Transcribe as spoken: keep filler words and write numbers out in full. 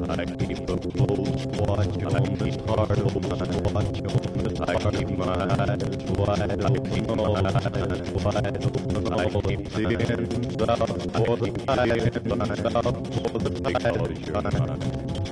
I keep a close watch on the heart of my watch on the I keep my eyes wide open, all eyes wide open, I keep the ends out for the tide, and out for the tide.